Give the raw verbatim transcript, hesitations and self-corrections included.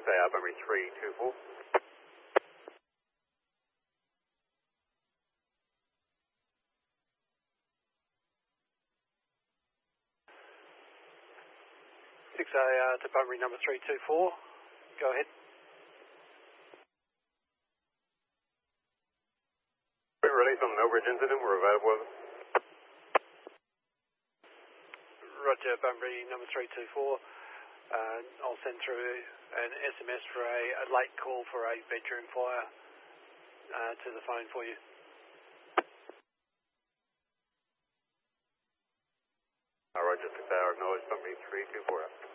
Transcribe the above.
A R, Bunbury three two four. six A R to Bunbury number three two four. Go ahead. Release on an overage incident. We're available. Roger, Bunbury number three two four. Uh, I'll send through an S M S for a, a late call for a bedroom fire uh, to the phone for you. Uh, Roger, six A R, acknowledged, Bunbury three two four.